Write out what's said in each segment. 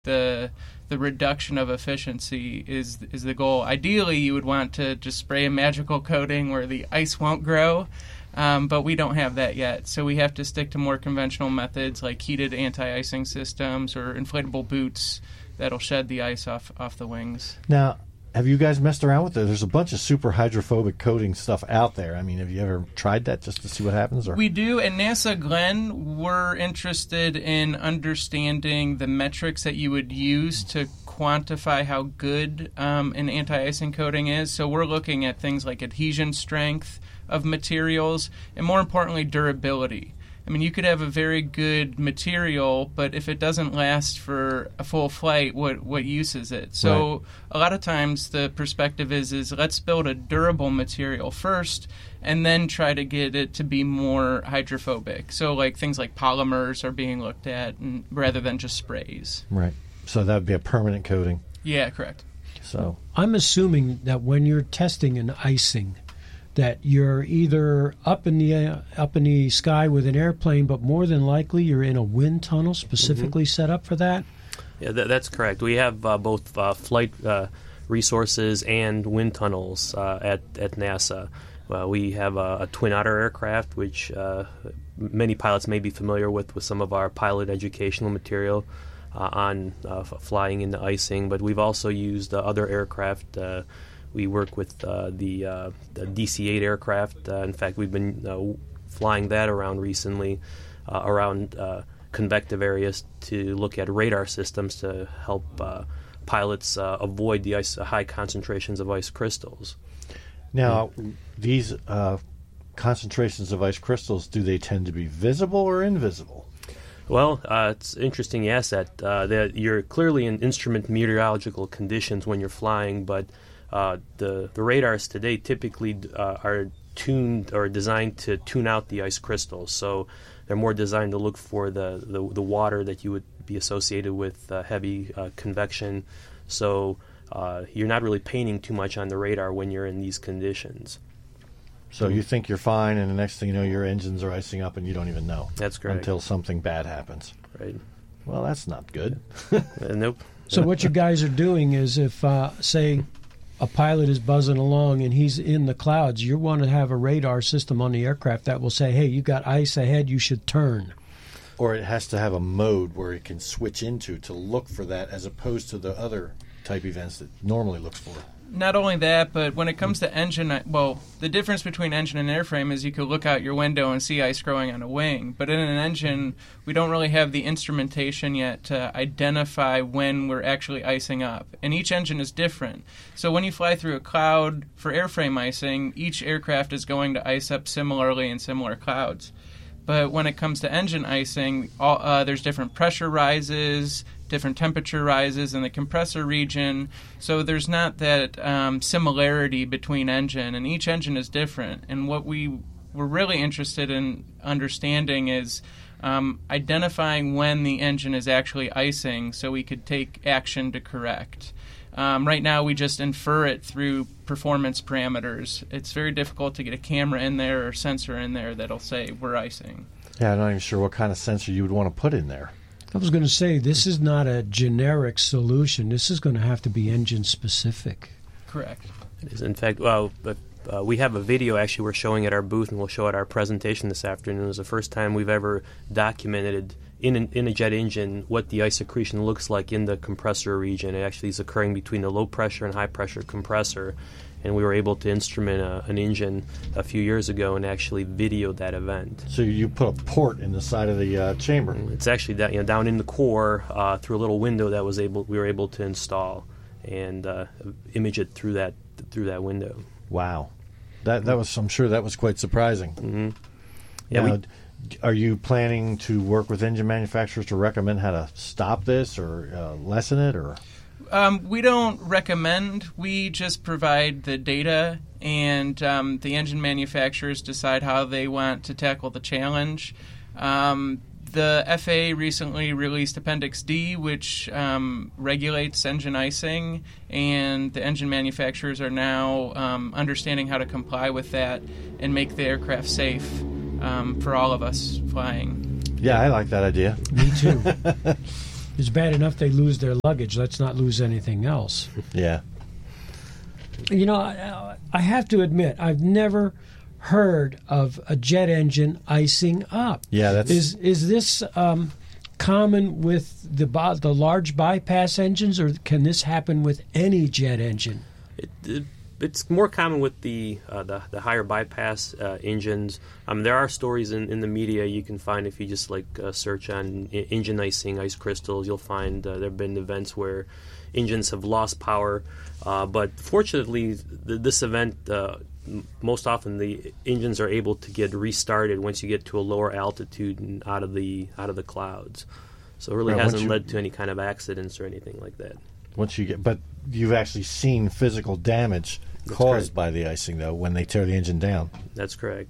the reduction of efficiency is the goal. Ideally, you would want to just spray a magical coating where the ice won't grow, but we don't have that yet. So we have to stick to more conventional methods like heated anti-icing systems or inflatable boots that'll shed the ice off the wings. Now, have you guys messed around with it? There's a bunch of super hydrophobic coating stuff out there. I mean, have you ever tried that just to see what happens? Or? We do. At NASA Glenn, we're interested in understanding the metrics that you would use to quantify how good an anti-icing coating is. So we're looking at things like adhesion strength of materials and, more importantly, durability. I mean, you could have a very good material, but if it doesn't last for a full flight, what use is it? So right. A lot of times the perspective is let's build a durable material first and then try to get it to be more hydrophobic. So like things like polymers are being looked at rather than just sprays. Right. So that would be a permanent coating. Yeah, correct. So I'm assuming that when you're testing an icing, that you're either up in the sky with an airplane, but more than likely you're in a wind tunnel specifically set up for that? Yeah, that's correct. We have both flight resources and wind tunnels at NASA. We have a Twin Otter aircraft, which many pilots may be familiar with some of our pilot educational material on flying in the icing, but we've also used other aircraft. We work with the DC-8 aircraft. In fact, we've been flying that around recently, around convective areas to look at radar systems to help pilots avoid the high concentrations of ice crystals. Now, these concentrations of ice crystals, do they tend to be visible or invisible? Well, it's interesting you ask that. That you're clearly in instrument meteorological conditions when you're flying, but the radars today typically are tuned or designed to tune out the ice crystals. So they're more designed to look for the water that you would be associated with heavy convection. So you're not really painting too much on the radar when you're in these conditions. So you think you're fine, and the next thing you know, your engines are icing up, and you don't even know. That's correct. Until something bad happens. Right. Well, that's not good. Nope. So what you guys are doing is if, say, a pilot is buzzing along and he's in the clouds, you want to have a radar system on the aircraft that will say, hey, you got ice ahead, you should turn. Or it has to have a mode where it can switch into to look for that as opposed to the other type events that normally looks for. Not only that, but when it comes to engine, well, the difference between engine and airframe is you could look out your window and see ice growing on a wing. But in an engine, we don't really have the instrumentation yet to identify when we're actually icing up. And each engine is different. So when you fly through a cloud for airframe icing, each aircraft is going to ice up similarly in similar clouds. But when it comes to engine icing, there's different pressure rises, different temperature rises in the compressor region. So there's not that similarity between engine, and each engine is different. And what we were really interested in understanding is identifying when the engine is actually icing so we could take action to correct. Right now, we just infer it through performance parameters. It's very difficult to get a camera in there or sensor in there that'll say we're icing. Yeah, I'm not even sure what kind of sensor you would want to put in there. I was going to say, this is not a generic solution. This is going to have to be engine-specific. Correct. It is, in fact, we have a video actually we're showing at our booth, and we'll show at our presentation this afternoon. It was the first time we've ever documented in a jet engine what the ice accretion looks like in the compressor region. It actually is occurring between the low-pressure and high-pressure compressor, and we were able to instrument an engine a few years ago and actually video that event. So you put a port in the side of the chamber. It's actually down in the core through a little window that we were able to install and image it through that window. Wow, that was, I'm sure that was quite surprising. Mm-hmm. Yeah. Now, are you planning to work with engine manufacturers to recommend how to stop this or lessen it, or? We don't recommend. We just provide the data, and the engine manufacturers decide how they want to tackle the challenge. The FAA recently released Appendix D, which regulates engine icing, and the engine manufacturers are now understanding how to comply with that and make the aircraft safe for all of us flying. Yeah, I like that idea. Me too. It's bad enough they lose their luggage. Let's not lose anything else. Yeah. You know, I have to admit, I've never heard of a jet engine icing up. Yeah, that's... Is this common with the large bypass engines, or can this happen with any jet engine? It's more common with the higher bypass engines. There are stories in the media you can find if you just search on engine icing, ice crystals. You'll find there have been events where engines have lost power. But fortunately, this event, most often the engines are able to get restarted once you get to a lower altitude and out of the clouds. So it really hasn't led to any kind of accidents or anything like that. But you've actually seen physical damage caused by the icing, though, when they tear the engine down. That's correct.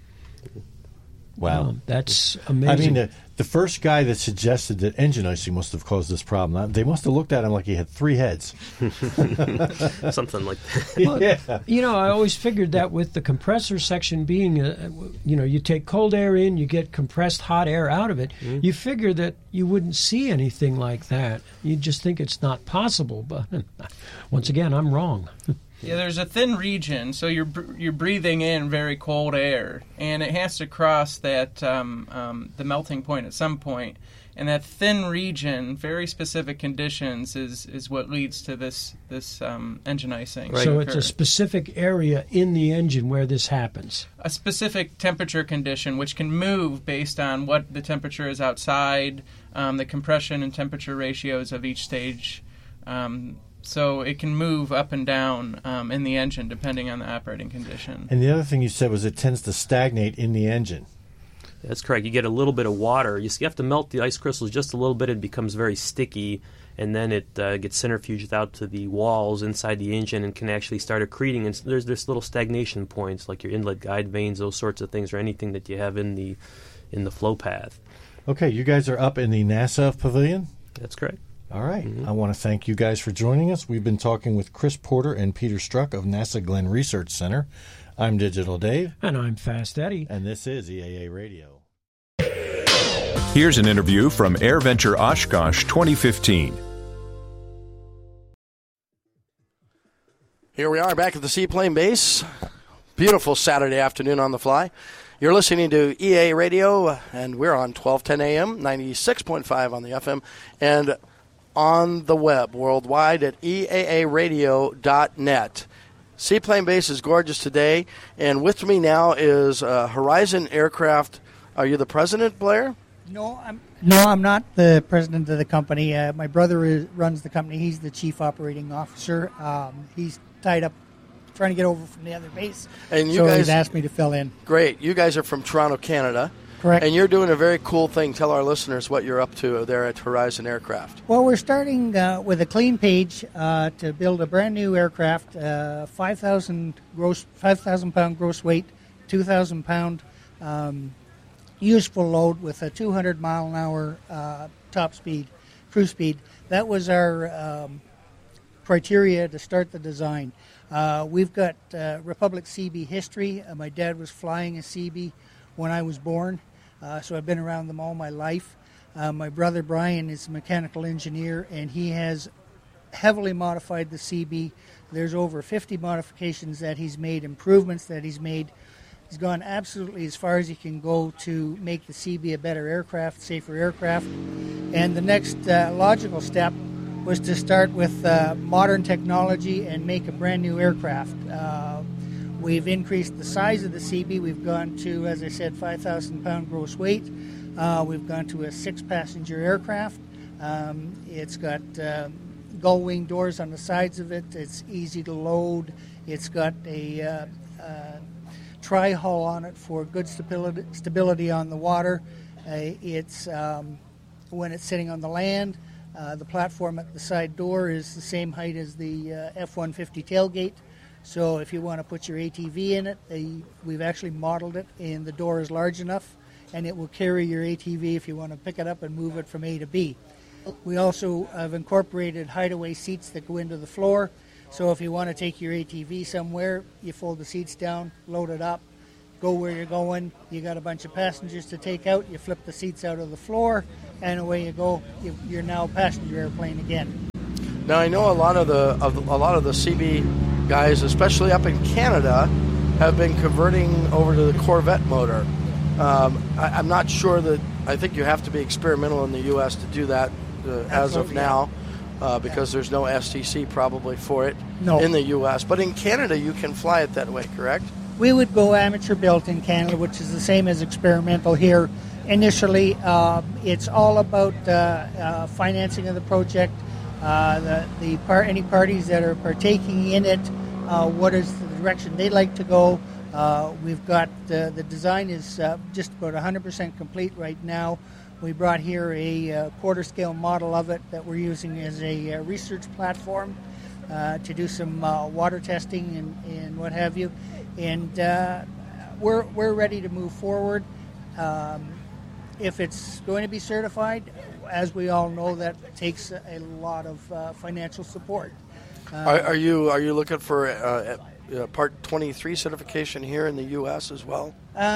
Wow. That's amazing. I mean, the first guy that suggested that engine icing must have caused this problem, they must have looked at him like he had 3 heads. Something like that. Well, Yeah. You know, I always figured that with the compressor section being, you take cold air in, you get compressed hot air out of it, you figure that you wouldn't see anything like that. You just think it's not possible. But once again, I'm wrong. Yeah, there's a thin region, so you're breathing in very cold air, and it has to cross that the melting point at some point. And that thin region, very specific conditions, is what leads to this engine icing. Right. So it's a specific area in the engine where this happens. A specific temperature condition, which can move based on what the temperature is outside, the compression and temperature ratios of each stage. So it can move up and down in the engine depending on the operating condition. And the other thing you said was it tends to stagnate in the engine. That's correct. You get a little bit of water. You have to melt the ice crystals just a little bit. It becomes very sticky, and then it gets centrifuged out to the walls inside the engine and can actually start accreting. And there's little stagnation points like your inlet guide vanes, those sorts of things, or anything that you have in the flow path. Okay, you guys are up in the NASA pavilion? That's correct. All right. I want to thank you guys for joining us. We've been talking with Chris Porter and Peter Struck of NASA Glenn Research Center. I'm Digital Dave. And I'm Fast Eddie. And this is EAA Radio. Here's an interview from AirVenture Oshkosh 2015. Here we are back at the Seaplane Base. Beautiful Saturday afternoon on the fly. You're listening to EAA Radio, and we're on 1210 AM, 96.5 on the FM, and on the web worldwide at eaaradio.net. Seaplane Base is gorgeous today, and with me now is Horizon Aircraft. Are you the president, Blair? No, I'm not the president of the company. My brother runs the company. He's the chief operating officer. He's tied up trying to get over from the other base, and he's asked me to fill in. Great. You guys are from Toronto, Canada. Correct. And you're doing a very cool thing. Tell our listeners what you're up to there at Horizon Aircraft. Well, we're starting with a clean page to build a brand new aircraft, 5,000 pound gross weight, 2,000 pound useful load with a 200 mile an hour top speed, cruise speed. That was our criteria to start the design. We've got Republic CB history. My dad was flying a CB when I was born, so I've been around them all my life. My brother Brian is a mechanical engineer, and he has heavily modified the CB. There's over 50 modifications that he's made, improvements that he's made. He's gone absolutely as far as he can go to make the CB a better aircraft, safer aircraft. And the next logical step was to start with modern technology and make a brand new aircraft. We've increased the size of the CB. We've gone to, as I said, 5,000 pound gross weight. We've gone to a 6-passenger aircraft. It's got gull wing doors on the sides of it. It's easy to load. It's got a tri-hull on it for good stability on the water. It's when it's sitting on the land, the platform at the side door is the same height as the F-150 tailgate. So if you want to put your ATV in it, we've actually modeled it, and the door is large enough, and it will carry your ATV if you want to pick it up and move it from A to B. We also have incorporated hideaway seats that go into the floor. So if you want to take your ATV somewhere, you fold the seats down, load it up, go where you're going. You got a bunch of passengers to take out. You flip the seats out of the floor, and away you go. You're now a passenger airplane again. Now I know a lot of the CB guys, especially up in Canada, have been converting over to the Corvette motor. I'm not sure that. I think you have to be experimental in the U.S. to do that as of now, because there's no STC probably for it in the U.S. But in Canada, you can fly it that way, correct? We would go amateur built in Canada, which is the same as experimental here. Initially, it's all about financing of the project, any parties that are partaking in it, what is the direction they like to go. We've got the design is just about 100% complete right now. We brought here a quarter scale model of it that we're using as a research platform to do some water testing and what have you. And we're ready to move forward. If it's going to be certified, as we all know, that takes a lot of financial support. Are you looking for Part 23 certification here in the U.S. as well?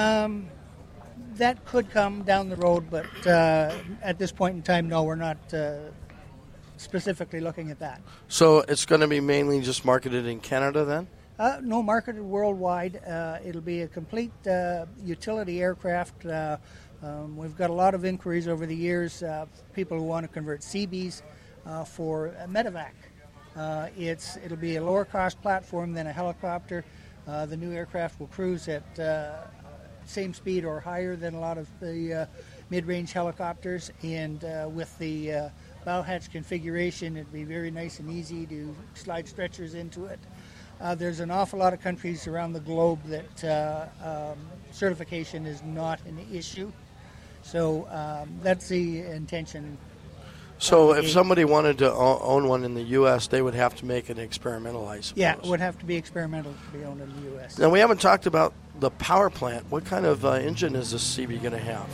That could come down the road, but at this point in time, no, we're not specifically looking at that. So it's going to be mainly just marketed in Canada then? No, marketed worldwide. It'll be a complete utility aircraft. We've got a lot of inquiries over the years, people who want to convert CBs for medevac. It'll be a lower cost platform than a helicopter. The new aircraft will cruise at same speed or higher than a lot of the mid-range helicopters, and with the bow hatch configuration, it'd be very nice and easy to slide stretchers into it. There's an awful lot of countries around the globe that certification is not an issue, so that's the intention. So if somebody wanted to own one in the U.S., they would have to make an experimental, I suppose. Yeah, it would have to be experimental to be owned in the U.S. Now, we haven't talked about the power plant. What kind of engine is this CB going to have?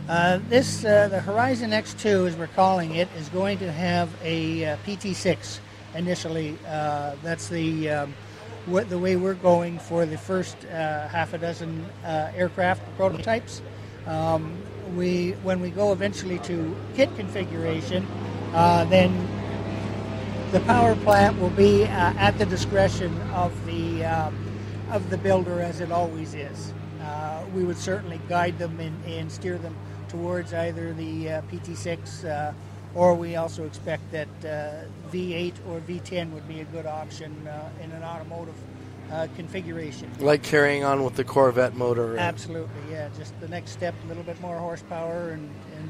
The Horizon X2, as we're calling it, is going to have a PT6 initially. That's the way we're going for the first half a dozen aircraft prototypes. When we go eventually to kit configuration, then the power plant will be at the discretion of the builder, as it always is. We would certainly guide them and steer them towards either the PT6, or we also expect that V8 or V10 would be a good option in an automotive configuration. Like carrying on with the Corvette motor. Absolutely, yeah. Just the next step, a little bit more horsepower, and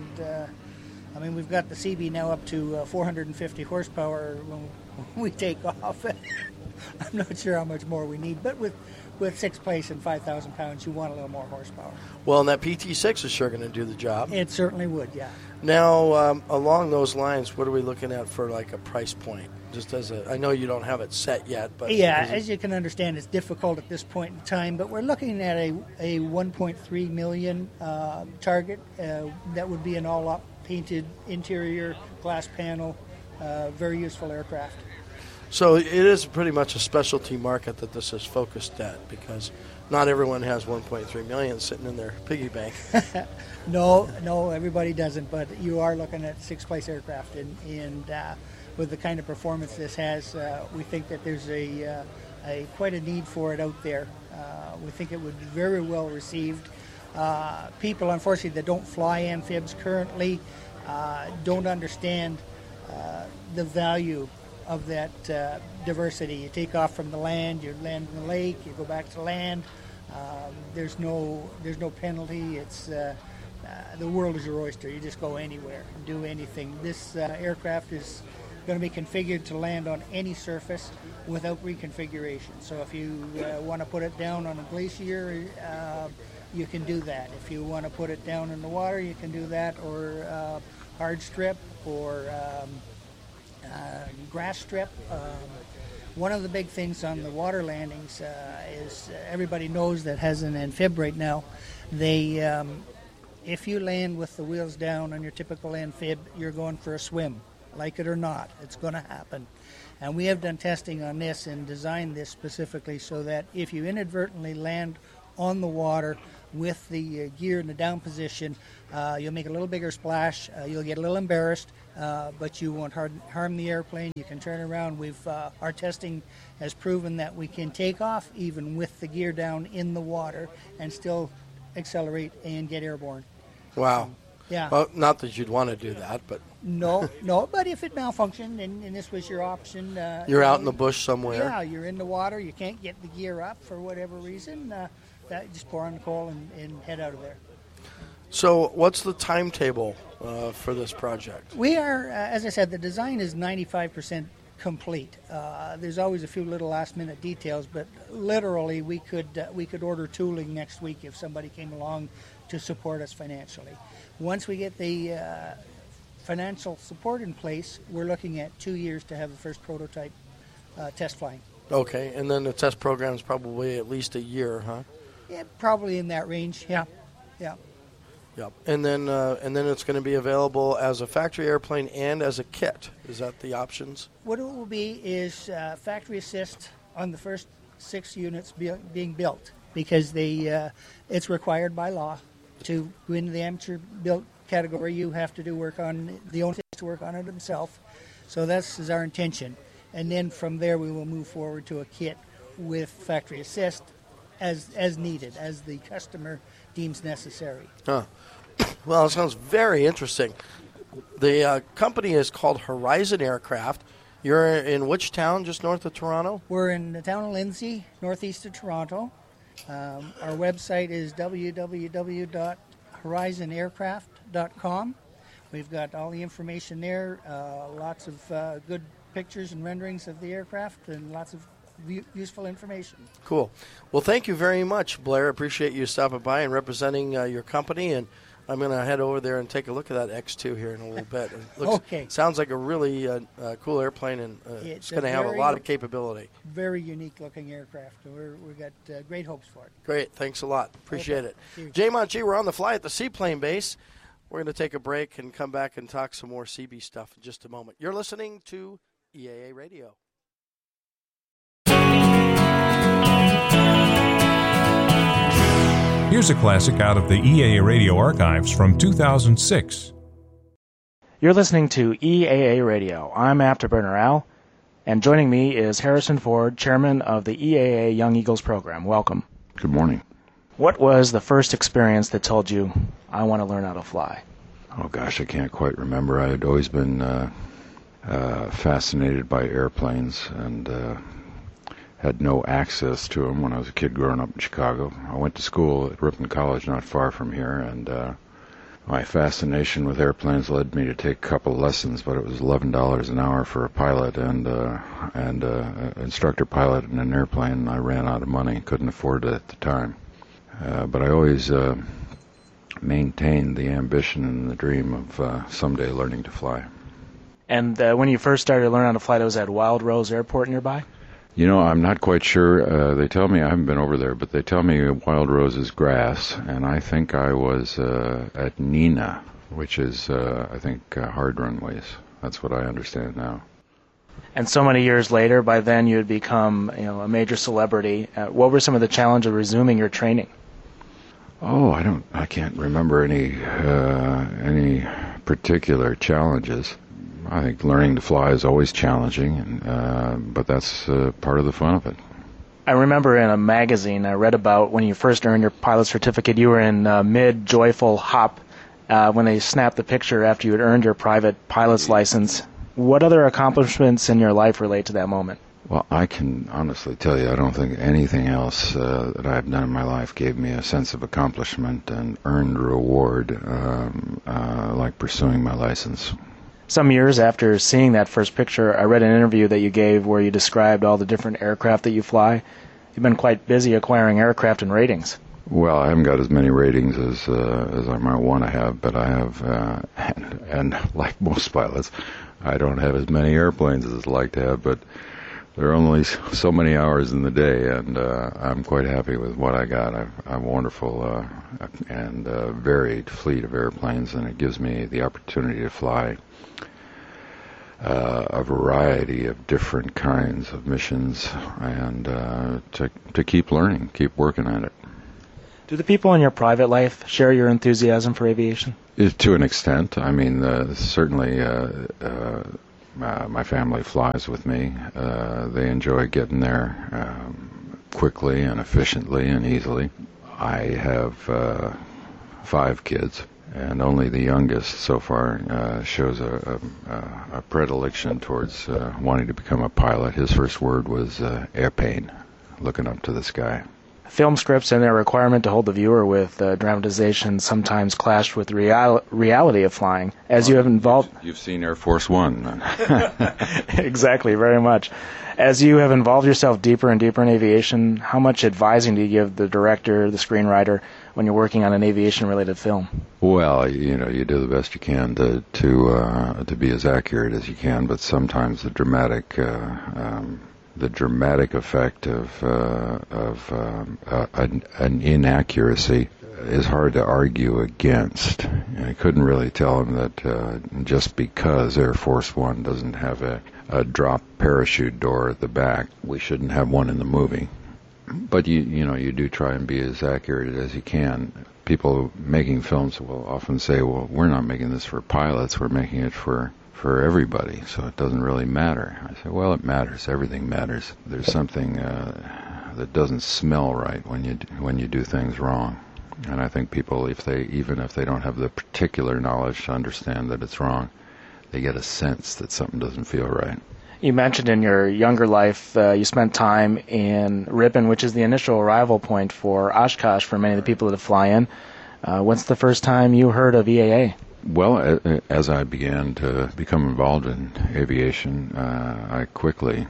I mean, we've got the CB now up to 450 horsepower when we take off. I'm not sure how much more we need, but with 6 place and 5,000 pounds, you want a little more horsepower. Well, and that PT6 is sure going to do the job. It certainly would, yeah. Now, along those lines, what are we looking at for like a price point? Just as I know you don't have it set yet, but yeah, as you can understand, it's difficult at this point in time. But we're looking at a 1.3 million target. That would be an all-up painted interior, glass panel, very useful aircraft. So it is pretty much a specialty market that this is focused at, because not everyone has 1.3 million sitting in their piggy bank. No, everybody doesn't. But you are looking at 6 place aircraft, and with the kind of performance this has, we think that there's quite a need for it out there. We think it would be very well received. People, unfortunately, that don't fly amphibs currently don't understand the value of that diversity. You take off from the land, you land in the lake, you go back to land. There's no penalty. It's the world is your oyster. You just go anywhere and do anything. This aircraft is going to be configured to land on any surface without reconfiguration. So if you want to put it down on a glacier, you can do that. If you want to put it down in the water, you can do that, or hard strip, or grass strip. One of the big things on the water landings is everybody knows that has an amphib right now. If you land with the wheels down on your typical amphib, you're going for a swim. Like it or not, it's going to happen. And we have done testing on this and designed this specifically so that if you inadvertently land on the water with the gear in the down position. You'll make a little bigger splash. You'll get a little embarrassed, but you won't harm the airplane. You can turn around. Our testing has proven that we can take off even with the gear down in the water and still accelerate and get airborne. Wow. Yeah. Well, not that you'd want to do that, but No, but if it malfunctioned and this was your option, you're out in the bush somewhere. Yeah, you're in the water. You can't get the gear up for whatever reason. That just pour on the coal and head out of there. So, what's the timetable for this project? We are, as I said, the design is 95% complete. There's always a few little last-minute details, but literally we could order tooling next week if somebody came along to support us financially. Once we get the financial support in place, we're looking at 2 years to have the first prototype test flying. Okay, and then the test program is probably at least a year, huh? Yeah, probably in that range. Yeah. Yep. And then it's going to be available as a factory airplane and as a kit. Is that the options? What it will be is factory assist on the first 6 units being built, because it's required by law to go into the amateur built category. You have to do work on the owner has to work on it himself. So that's our intention. And then from there we will move forward to a kit with factory assist as needed, as the customer deems necessary. Huh. Well, it sounds very interesting. The company is called Horizon Aircraft. You're in which town, just north of Toronto? We're in the town of Lindsay, northeast of Toronto. Our website is www.horizonaircraft.com. We've got all the information there, lots of good pictures and renderings of the aircraft, and lots of useful information. Cool. Well, thank you very much, Blair. Appreciate you stopping by and representing your company. And I'm going to head over there and take a look at that X2 here in a little bit. Okay. Sounds like a really cool airplane, and it's going to have a lot of capability. Very unique-looking aircraft. We've got great hopes for it. Great. Thanks a lot. Appreciate it. Cheers. Jay Montg, we're on the fly at the Seaplane Base. We're going to take a break and come back and talk some more CB stuff in just a moment. You're listening to EAA Radio. Here's a classic out of the EAA Radio archives from 2006. You're listening to EAA Radio. I'm Afterburner Al, and joining me is Harrison Ford, chairman of the EAA Young Eagles program. Welcome. Good morning. What was the first experience that told you, I want to learn how to fly? Oh, gosh, I can't quite remember. I had always been fascinated by airplanes and had no access to them when I was a kid growing up in Chicago. I went to school at Ripon College not far from here, and my fascination with airplanes led me to take a couple lessons, but it was $11 an hour for a pilot and instructor pilot in an airplane, and I ran out of money, couldn't afford it at the time. But I always maintained the ambition and the dream of someday learning to fly. And when you first started learning how to fly, it was at Wild Rose Airport nearby? You know, I'm not quite sure. They tell me, I haven't been over there, but they tell me Wild Rose is grass, and I think I was at Neenah, which is, I think, hard runways. That's what I understand now. And so many years later, by then you had become, a major celebrity. What were some of the challenges of resuming your training? Oh, I can't remember any particular challenges. I think learning to fly is always challenging, but that's part of the fun of it. I remember in a magazine I read about when you first earned your pilot certificate, you were in mid-joyful hop when they snapped the picture after you had earned your private pilot's license. What other accomplishments in your life relate to that moment? Well, I can honestly tell you, I don't think anything else that I've done in my life gave me a sense of accomplishment and earned reward like pursuing my license. Some years after seeing that first picture, I read an interview that you gave where you described all the different aircraft that you fly. You've been quite busy acquiring aircraft and ratings. Well, I haven't got as many ratings as I might want to have, but I have, and like most pilots, I don't have as many airplanes as I'd like to have, but there are only so many hours in the day, and I'm quite happy with what I got. I have a wonderful and varied fleet of airplanes, and it gives me the opportunity to fly a variety of different kinds of missions, and to keep learning, keep working at it. Do the people in your private life share your enthusiasm for aviation? To an extent. I mean, certainly my family flies with me. They enjoy getting there quickly and efficiently and easily. I have 5 kids, and only the youngest so far shows a predilection towards wanting to become a pilot. His first word was airplane, looking up to the sky. Film scripts and their requirement to hold the viewer with dramatization sometimes clash with reality of flying. As you have involved... You've seen Air Force One. Exactly, very much. As you have involved yourself deeper and deeper in aviation, how much advising do you give the director, the screenwriter, when you're working on an aviation-related film? Well, you do the best you can to be as accurate as you can, but sometimes the dramatic effect of an inaccuracy is hard to argue against. I couldn't really tell him that just because Air Force One doesn't have a drop parachute door at the back, we shouldn't have one in the movie. But you do try and be as accurate as you can. People making films will often say, well, we're not making this for pilots, we're making it for everybody, so it doesn't really matter. I say, well, it matters. Everything matters. There's something that doesn't smell right when you do things wrong. And I think people, even if they don't have the particular knowledge to understand that it's wrong, they get a sense that something doesn't feel right. You mentioned in your younger life you spent time in Ripon, which is the initial arrival point for Oshkosh for many of the people that fly in. When's the first time you heard of EAA? Well, as I began to become involved in aviation, I quickly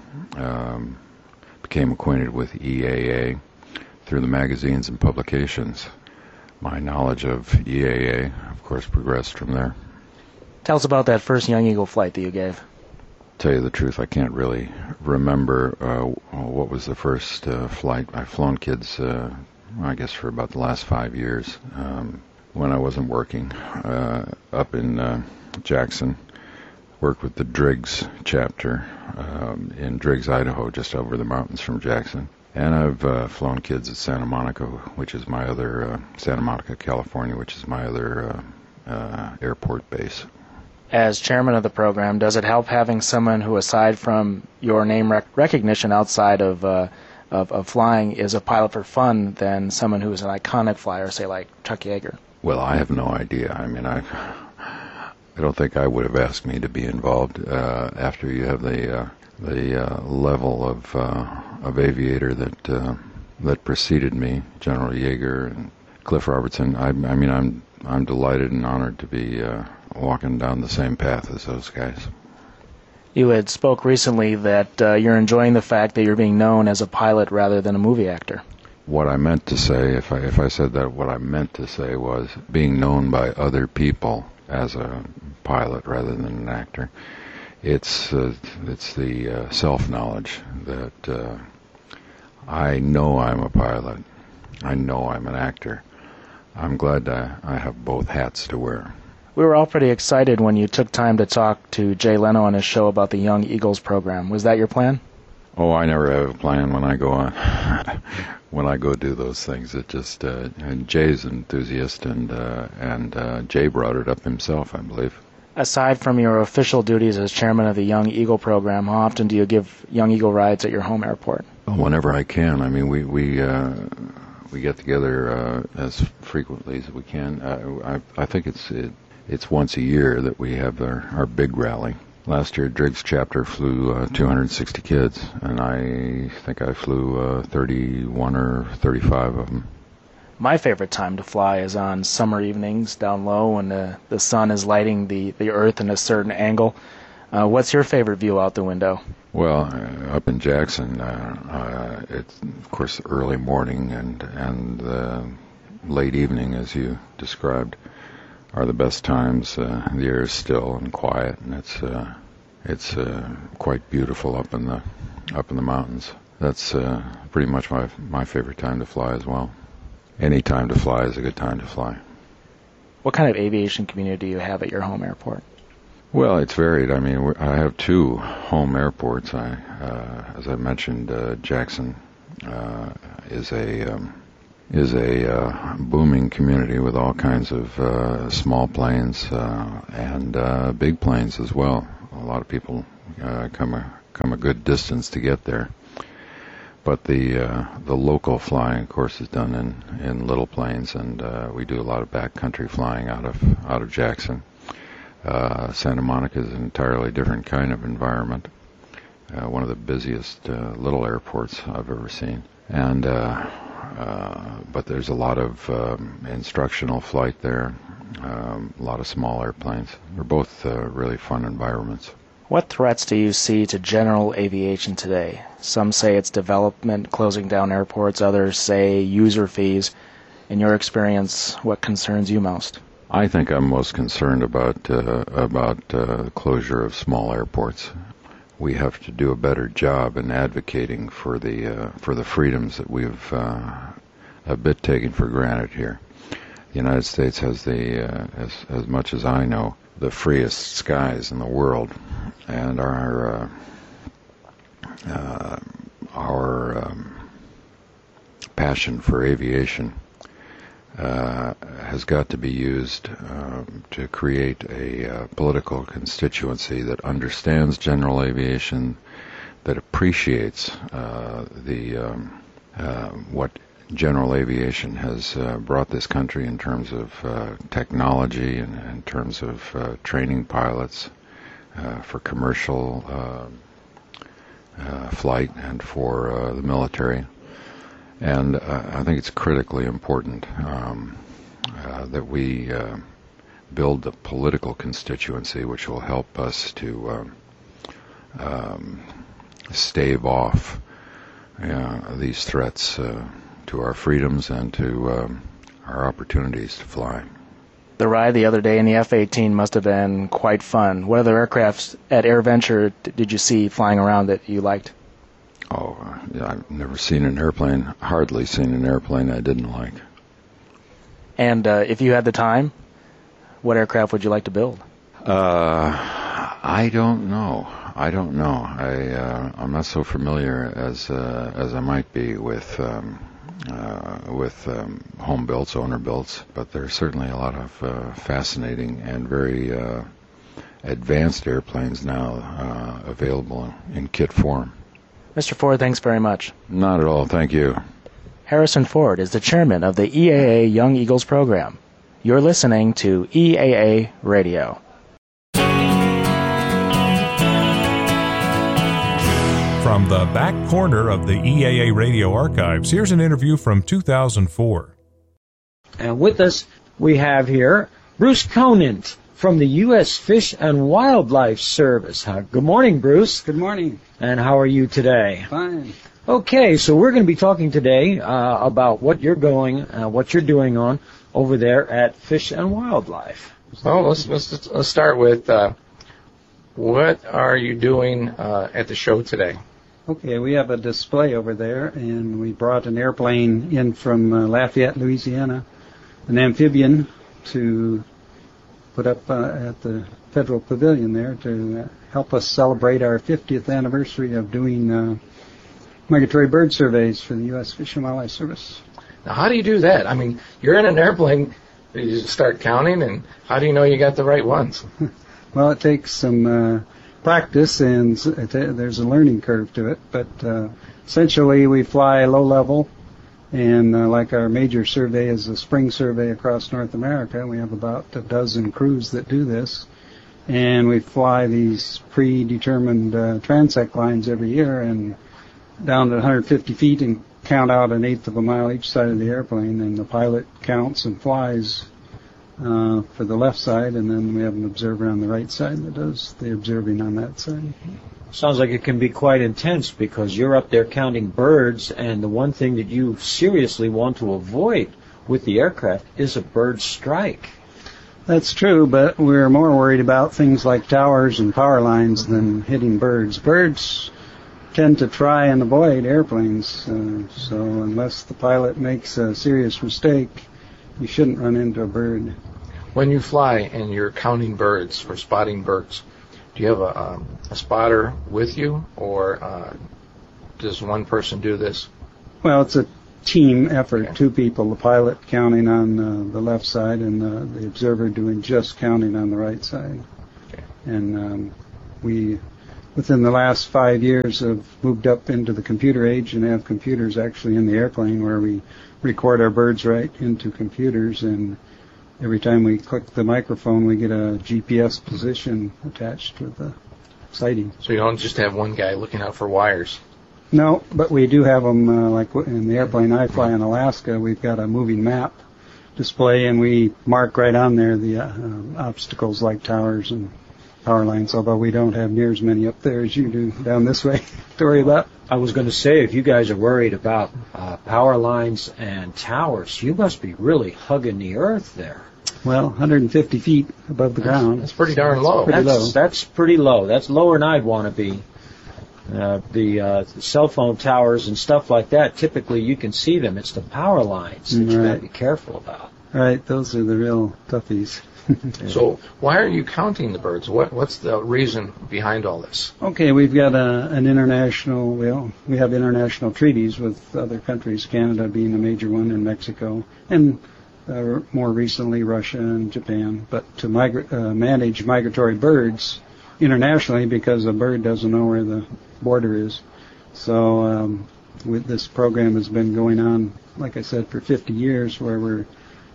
became acquainted with EAA through the magazines and publications. My knowledge of EAA, of course, progressed from there. Tell us about that first Young Eagle flight that you gave. Tell you the truth, I can't really remember what was the first flight. I've flown kids, I guess, for about the last 5 years. When I wasn't working up in Jackson, worked with the Driggs chapter in Driggs, Idaho, just over the mountains from Jackson. And I've flown kids at Santa Monica, which is my other, Santa Monica, California, which is my other airport base. As chairman of the program, does it help having someone who, aside from your name recognition outside of flying, is a pilot for fun than someone who is an iconic flyer, say like Chuck Yeager? Well, I have no idea. I mean, I don't think I would have asked me to be involved after you have the level of aviator that preceded me, General Yeager and Cliff Robertson. I mean, I'm delighted and honored to be walking down the same path as those guys. You had spoke recently that you're enjoying the fact that you're being known as a pilot rather than a movie actor. What I meant to say, if I said that, what I meant to say was being known by other people as a pilot rather than an actor. It's the self-knowledge that I know I'm a pilot. I know I'm an actor. I'm glad I have both hats to wear. We were all pretty excited when you took time to talk to Jay Leno on his show about the Young Eagles program. Was that your plan? Oh, I never have a plan when I go on. When I go do those things, it just and Jay's an enthusiast, and Jay brought it up himself, I believe. Aside from your official duties as chairman of the Young Eagle program, how often do you give Young Eagle rides at your home airport? Well, whenever I can. I mean, we get together as frequently as we can. I think it's once a year that we have our big rally. Last year, Driggs chapter flew 260 kids, and I think I flew 31 or 35 of them. My favorite time to fly is on summer evenings down low when the sun is lighting the earth in a certain angle. What's your favorite view out the window? Well, up in Jackson, it's, of course, early morning and late evening, as you described, are the best times. The air is still and quiet, and it's quite beautiful up in the mountains. That's pretty much my favorite time to fly as well. Any time to fly is a good time to fly. What kind of aviation community do you have at your home airport? Well, it's varied. I mean, I have 2 home airports. As I mentioned, Jackson is a is a booming community with all kinds of small planes and big planes as well. A lot of people come a good distance to get there. But the local flying, of course, is done in little planes, and we do a lot of backcountry flying out of Jackson. Santa Monica is an entirely different kind of environment. One of the busiest little airports I've ever seen, and but there's a lot of instructional flight there, a lot of small airplanes. They're both really fun environments. What threats do you see to general aviation today? Some say it's development closing down airports, others say user fees. In your experience, what concerns you most? I think I'm most concerned about the closure of small airports. We have to do a better job in advocating for the freedoms that we've a bit taken for granted here. The United States has as much as I know, the freest skies in the world, and our passion for aviation has got to be used to create a political constituency that understands general aviation, that appreciates what general aviation has brought this country in terms of technology and in terms of training pilots for commercial flight and for the military. And I think it's critically important that we build the political constituency which will help us to stave off these threats to our freedoms and to our opportunities to fly. The ride the other day in the F-18 must have been quite fun. What other aircraft at AirVenture did you see flying around that you liked? Oh, yeah, I've never seen an airplane, hardly seen an airplane I didn't like. And if you had the time, what aircraft would you like to build? I don't know. I'm not so familiar as I might be with home builds, owner builds, but there's certainly a lot of fascinating and very advanced airplanes now available in kit form. Mr. Ford, thanks very much. Not at all, thank you. Harrison Ford is the chairman of the EAA Young Eagles program. You're listening to EAA Radio. From the back corner of the EAA Radio archives, here's an interview from 2004. And with us, we have here Bruce Conant from the U.S. Fish and Wildlife Service. Good morning, Bruce. Good morning. And how are you today? Fine. Okay, so we're going to be talking today about what you're doing on over there at Fish and Wildlife. Well, let's start with what are you doing at the show today? Okay, we have a display over there, and we brought an airplane in from Lafayette, Louisiana, an amphibian, to put up at the Federal Pavilion there to help us celebrate our 50th anniversary of doing migratory bird surveys for the U.S. Fish and Wildlife Service. Now, how do you do that? I mean, you're in an airplane, you start counting, and how do you know you got the right ones? Well, it takes some practice, and there's a learning curve to it, but essentially we fly low level, and like our major survey is a spring survey across North America. We have about a dozen crews that do this, and we fly these predetermined transect lines every year and down to 150 feet and count out an eighth of a mile each side of the airplane, and the pilot counts and flies for the left side, and then we have an observer on the right side that does the observing on that side. Sounds like it can be quite intense because you're up there counting birds, and the one thing that you seriously want to avoid with the aircraft is a bird strike. That's true, but we're more worried about things like towers and power lines than hitting birds. Birds tend to try and avoid airplanes, so unless the pilot makes a serious mistake, you shouldn't run into a bird. When you fly and you're counting birds for spotting birds, do you have a spotter with you, or does one person do this? Well, it's a team effort, two people, the pilot counting on the left side and the observer doing just counting on the right side. And we, within the last 5 years, have moved up into the computer age and have computers actually in the airplane where we record our birds right into computers, and every time we click the microphone we get a GPS position attached with the sighting. So you don't just have one guy looking out for wires. No, but we do have them, like in the airplane I fly in Alaska, we've got a moving map display, and we mark right on there the obstacles like towers and power lines, although we don't have near as many up there as you do down this way to worry about. I was going to say, if you guys are worried about power lines and towers, you must be really hugging the earth there. Well, 150 feet above the ground. That's pretty darn low. That's pretty low. That's lower than I'd want to be. The cell phone towers and stuff like that, typically you can see them. It's the power lines that you got to be careful about. Right, those are the real toughies. So why are you counting the birds? What's the reason behind all this? Okay, we've got an international, we have international treaties with other countries, Canada being a major one, and Mexico, and more recently Russia and Japan, but to manage migratory birds internationally, because a bird doesn't know where the border is. So with this program has been going on, like I said, for 50 years, where we're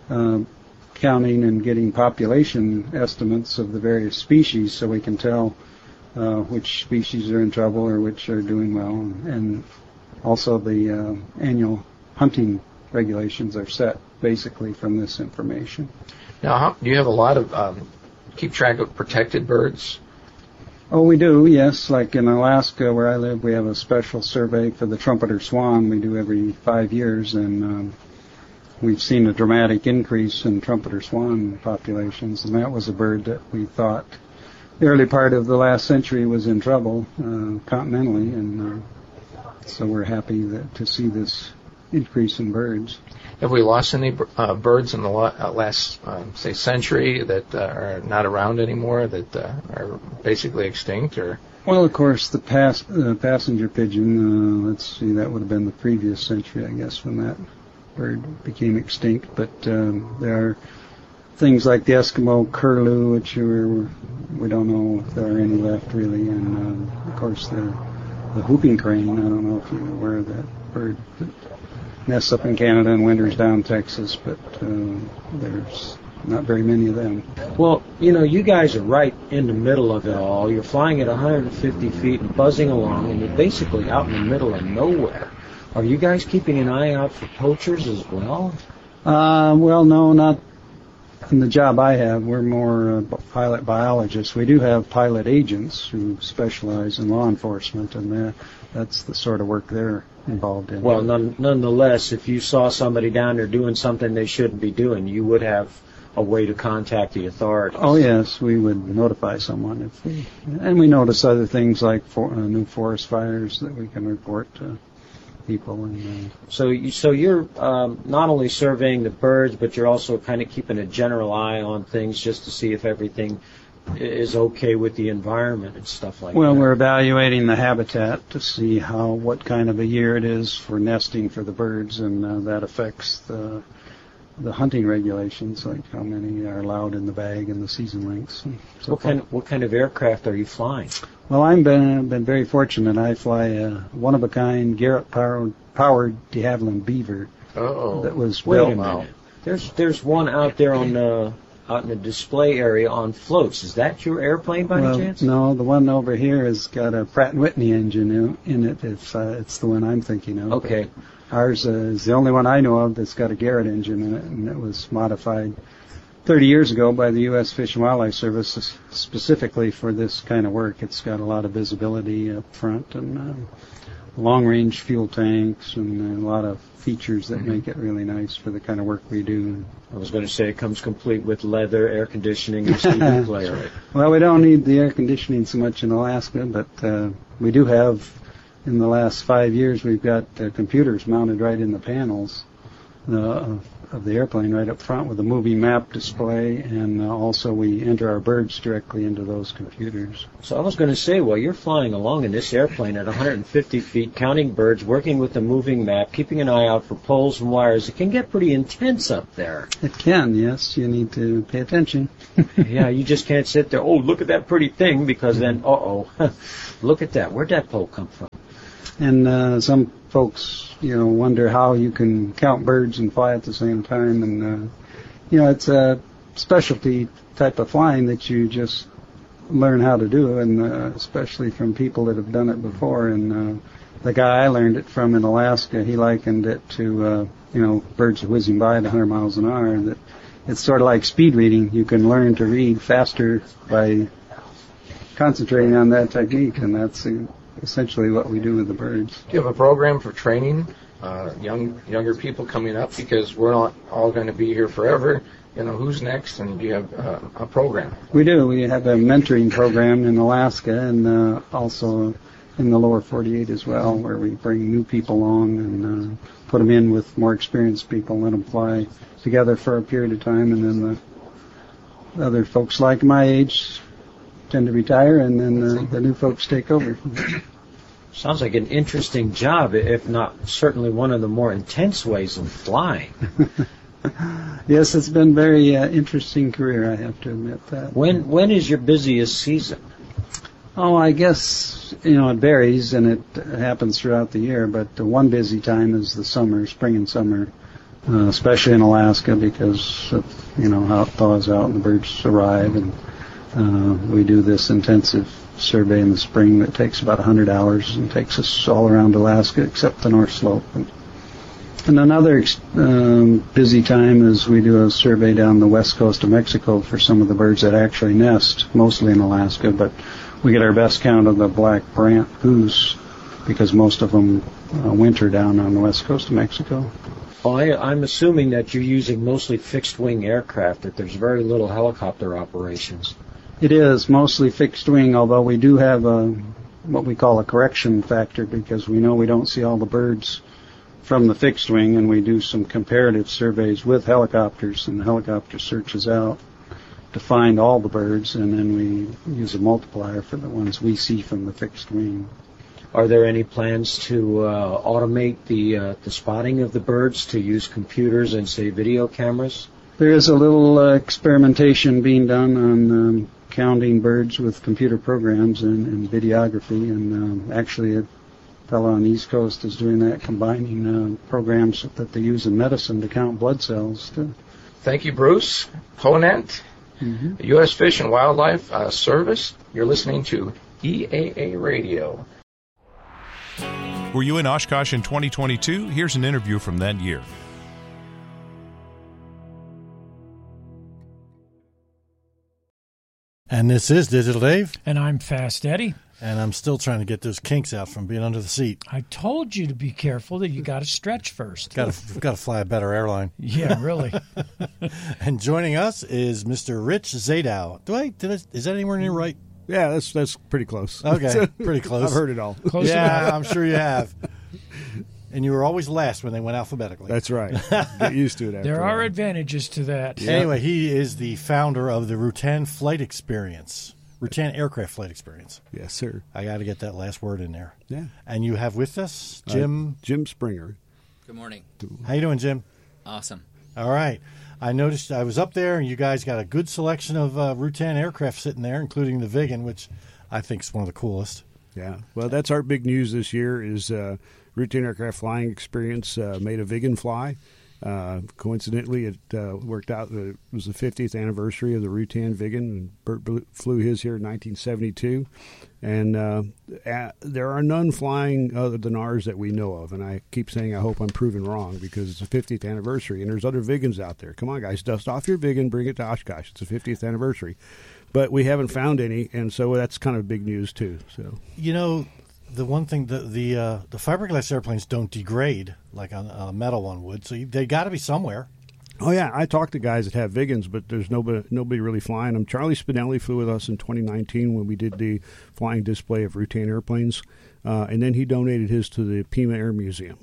counting and getting population estimates of the various species, so we can tell which species are in trouble or which are doing well. And also the annual hunting regulations are set basically from this information. Now, do you have a lot of keep track of protected birds? Oh, we do, yes. Like in Alaska, where I live, we have a special survey for the trumpeter swan we do every 5 years, and we've seen a dramatic increase in trumpeter swan populations, and that was a bird that we thought the early part of the last century was in trouble continentally, and so we're happy to see this increase in birds. Have we lost any birds in the last, say, century that are not around anymore, that are basically extinct? Or? Well, of course, the passenger pigeon, let's see, that would have been the previous century, I guess, when that bird became extinct. But there are things like the Eskimo curlew, which we don't know if there are any left, really. And, of course, the whooping crane, I don't know if you're aware of that bird. Nests up in Canada and winters down Texas, but there's not very many of them. Well, you guys are right in the middle of it all. You're flying at 150 feet and buzzing along, and you're basically out in the middle of nowhere. Are you guys keeping an eye out for poachers as well? Well, no, not in the job I have. We're more pilot biologists. We do have pilot agents who specialize in law enforcement, and that's the sort of work they're involved in. Well, nonetheless, if you saw somebody down there doing something they shouldn't be doing, you would have a way to contact the authorities. Oh, yes, we would notify someone and we notice other things like new forest fires that we can report to people. And So you're not only surveying the birds, but you're also kind of keeping a general eye on things just to see if everything is okay with the environment and stuff like that. Well, we're evaluating the habitat to see what kind of a year it is for nesting for the birds, and that affects the hunting regulations, like how many are allowed in the bag and the season lengths. And so what kind of aircraft are you flying? Well, I've been very fortunate. I fly a one-of-a-kind Garrett-powered de Havilland Beaver that was Wait built. a minute. There's one out there out in the display area on floats. Is that your airplane by any chance? No, the one over here has got a Pratt & Whitney engine in it. If it's the one I'm thinking of. Okay. But ours is the only one I know of that's got a Garrett engine in it, and it was modified 30 years ago by the U.S. Fish and Wildlife Service specifically for this kind of work. It's got a lot of visibility up front and long-range fuel tanks and a lot of features that make it really nice for the kind of work we do. I was going to say it comes complete with leather, air conditioning, and CD player. Well, we don't need the air conditioning so much in Alaska, but we do have, in the last 5 years, we've got computers mounted right in the panels. of the airplane right up front with a moving map display, and also we enter our birds directly into those computers. So I was going to say, while you're flying along in this airplane at 150 feet, counting birds, working with the moving map, keeping an eye out for poles and wires, it can get pretty intense up there. It can, yes. You need to pay attention. Yeah, you just can't sit there, oh, look at that pretty thing, because then, look at that. Where'd that pole come from? And some folks, wonder how you can count birds and fly at the same time. And, it's a specialty type of flying that you just learn how to do, and especially from people that have done it before. And the guy I learned it from in Alaska, he likened it to, birds whizzing by at 100 miles an hour. That it's sort of like speed reading. You can learn to read faster by concentrating on that technique, and that's essentially what we do with the birds. Do you have a program for training younger people coming up? Because we're not all going to be here forever. Who's next, and do you have a program? We do. We have a mentoring program in Alaska and also in the lower 48 as well, where we bring new people along and put them in with more experienced people, let them fly together for a period of time, and then the other folks like my age tend to retire, and then the new folks take over. Sounds like an interesting job, if not certainly one of the more intense ways of flying. Yes, it's been a very interesting career, I have to admit that. When is your busiest season? Oh, I guess, it varies, and it happens throughout the year, but the one busy time is the summer, spring and summer, especially in Alaska, because of, how it thaws out and the birds arrive, and we do this intensive survey in the spring that takes about 100 hours and takes us all around Alaska except the North Slope. And another busy time is we do a survey down the west coast of Mexico for some of the birds that actually nest, mostly in Alaska, but we get our best count of the black brant goose because most of them winter down on the west coast of Mexico. Well, I'm assuming that you're using mostly fixed-wing aircraft, that there's very little helicopter operations. It is mostly fixed wing, although we do have what we call a correction factor, because we know we don't see all the birds from the fixed wing, and we do some comparative surveys with helicopters, and the helicopter searches out to find all the birds, and then we use a multiplier for the ones we see from the fixed wing. Are there any plans to automate the spotting of the birds, to use computers and, say, video cameras? There is a little experimentation being done on counting birds with computer programs and videography, and actually a fellow on the East Coast is doing that, combining programs that they use in medicine to count blood cells. Thank you, Bruce Conant, U.S. Fish and Wildlife Service. You're listening to EAA Radio. Were you in Oshkosh in 2022? Here's an interview from that year. And this is Digital Dave. And I'm Fast Eddie. And I'm still trying to get those kinks out from being under the seat. I told you to be careful, that you got to stretch first. Got to fly a better airline. Yeah, really. And joining us is Mr. Rich Zadow. Is that anywhere near right? Yeah, that's pretty close. Okay, pretty close. I've heard it all. Close yeah, enough. I'm sure you have. And you were always last when they went alphabetically. That's right. Get used to it. There are advantages to that. Yeah. Anyway, he is the founder of the Rutan Flight Experience. Rutan Aircraft Flight Experience. Yes, sir. I got to get that last word in there. Yeah. And you have with us Jim Springer. Good morning. How you doing, Jim? Awesome. All right. I noticed I was up there, and you guys got a good selection of Rutan aircraft sitting there, including the Viggen, which I think is one of the coolest. Yeah. Well, that's our big news this year is Rutan Aircraft Flying Experience made a Viggen fly. Coincidentally, it worked out that it was the 50th anniversary of the Rutan Viggen. Bert flew his here in 1972. And there are none flying other than ours that we know of. And I keep saying I hope I'm proven wrong because it's the 50th anniversary. And there's other Viggens out there. Come on, guys, dust off your Viggen, bring it to Oshkosh. It's the 50th anniversary. But we haven't found any, and so that's kind of big news, too. So the one thing, the fiberglass airplanes don't degrade like a metal one would, so they got to be somewhere. Oh, yeah. I talked to guys that have Viggins, but there's nobody really flying them. Charlie Spinelli flew with us in 2019 when we did the flying display of Rutan airplanes, and then he donated his to the Pima Air Museum.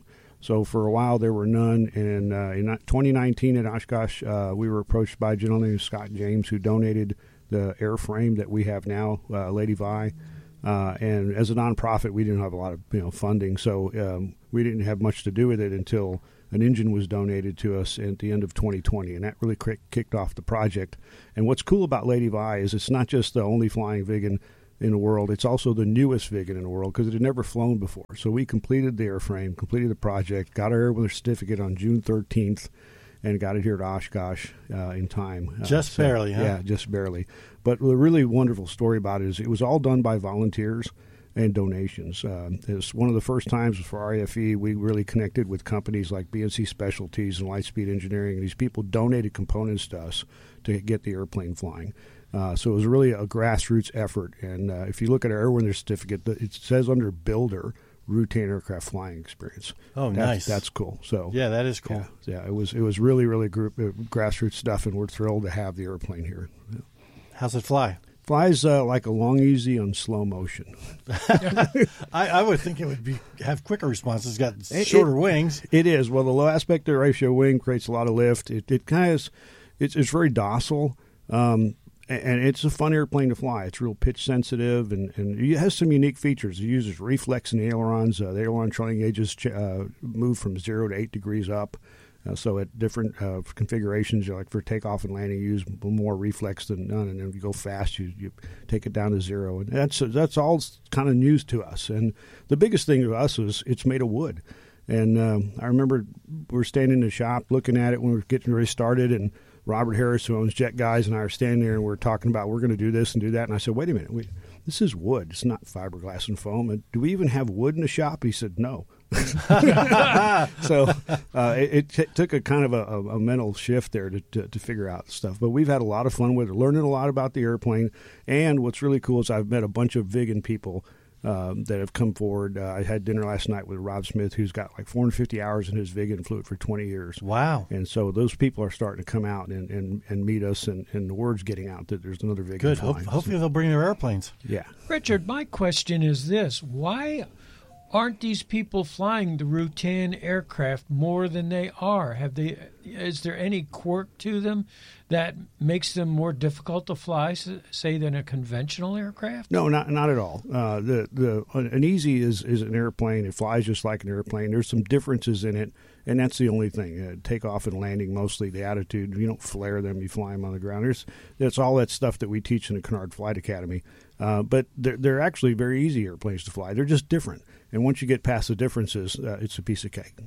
So for a while there were none. And in 2019 at Oshkosh, we were approached by a gentleman named Scott James who donated the airframe that we have now, Lady Vi. And as a nonprofit, we didn't have a lot of funding, so we didn't have much to do with it until an engine was donated to us at the end of 2020, and that really kicked off the project. And what's cool about Lady Vi is it's not just the only flying Vigan in the world, it's also the newest Vigan in the world because it had never flown before. So we completed the airframe, completed the project, got our airweather certificate on June 13th, and got it here at Oshkosh in time. Just barely, huh? Yeah, just barely. But the really wonderful story about it is it was all done by volunteers and donations. It's one of the first times for RAFE we really connected with companies like BNC Specialties and Lightspeed Engineering. These people donated components to us to get the airplane flying. So it was really a grassroots effort. And if you look at our airweather certificate, it says under builder, Rutan Aircraft Flying Experience. Oh, nice. That's cool. So yeah, that is cool. Yeah, it was really grassroots stuff, and we're thrilled to have the airplane here. Yeah. How's it fly? Flies like a long easy on slow motion. I would think it would have quicker responses. It's got shorter wings. It is. Well, the low aspect ratio wing creates a lot of lift. It kind of it's very docile. And it's a fun airplane to fly. It's real pitch sensitive, and it has some unique features. It uses reflex in the ailerons. The aileron trailing edges move from 0 to 8 degrees up. So at different configurations, like for takeoff and landing, you use more reflex than none. And then if you go fast, you take it down to 0. And that's all kind of news to us. And the biggest thing to us is it's made of wood. And I remember we were standing in the shop looking at it when we were getting ready started, and Robert Harris, who owns Jet Guys, and I were standing there, and we were talking about we're going to do this and do that. And I said, wait a minute, this is wood. It's not fiberglass and foam. And do we even have wood in the shop? And he said, no. So it took a kind of a mental shift there to figure out stuff. But we've had a lot of fun with it, learning a lot about the airplane. And what's really cool is I've met a bunch of Vigan people that have come forward. I had dinner last night with Rob Smith, who's got like 450 hours in his Vigan, flew it for 20 years. Wow. And so those people are starting to come out and meet us, and the word's getting out that there's another Vigan. Good. Hopefully they'll bring their airplanes. Yeah. Richard, my question is this. Why aren't these people flying the Rutan aircraft more than they are? Is there any quirk to them that makes them more difficult to fly, say, than a conventional aircraft? No, not at all. An Easy is an airplane. It flies just like an airplane. There's some differences in it, and that's the only thing. Takeoff and landing, mostly the attitude. You don't flare them. You fly them on the ground. That's all that stuff that we teach in the Kennard Flight Academy. But they're actually very easy airplanes to fly. They're just different. And once you get past the differences, it's a piece of cake.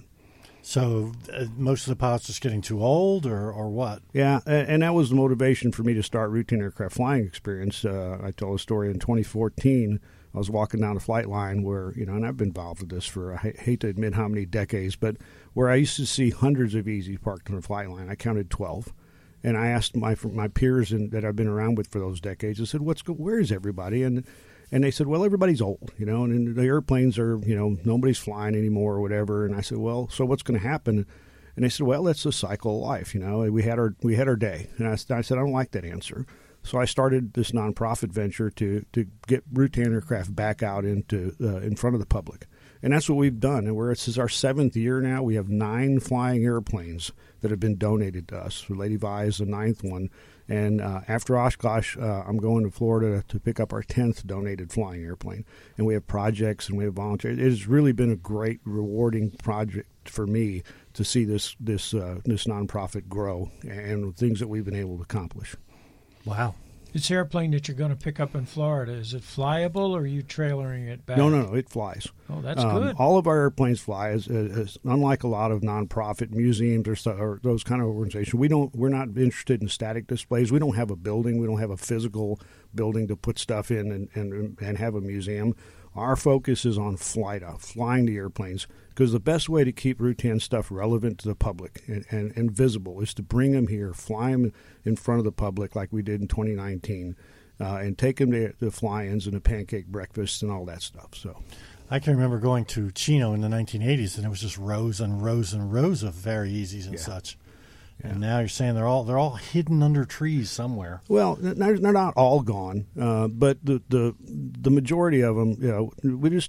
So most of the pilots just getting too old, or what? Yeah, and that was the motivation for me to start Rutan Aircraft Flying Experience. I told a story in 2014. I was walking down the flight line where, and I've been involved with this for, I hate to admit how many decades, but where I used to see hundreds of Easies parked on the flight line. I counted 12. And I asked my peers that I've been around with for those decades, I said, where is everybody? And they said, well, everybody's old, and the airplanes are, nobody's flying anymore or whatever. And I said, well, so what's going to happen? And they said, well, that's the cycle of life. We had our day. And I said, I don't like that answer. So I started this nonprofit venture to get Rutan Aircraft back out into in front of the public. And that's what we've done. And this is our 7th year now. We have 9 flying airplanes that have been donated to us. Lady Vi is the 9th one. And after Oshkosh, I'm going to Florida to pick up our 10th donated flying airplane. And we have projects and we have volunteers. It has really been a great, rewarding project for me to see this nonprofit grow and things that we've been able to accomplish. Wow. This airplane that you're going to pick up in Florida, is it flyable, or are you trailering it back? No, it flies. Oh, that's good. All of our airplanes fly. As unlike a lot of nonprofit museums or those kind of organizations, we're not interested in static displays. We don't have a building. We don't have a physical building to put stuff in and have a museum. Our focus is on flying the airplanes, because the best way to keep Rutan stuff relevant to the public and visible is to bring them here, fly them in front of the public like we did in 2019, and take them to the fly-ins and the pancake breakfasts and all that stuff. So, I can remember going to Chino in the 1980s, and it was just rows and rows and rows of very Easies and such. Yeah. And now you're saying they're all hidden under trees somewhere. Well, they're not all gone, but the majority of them, we just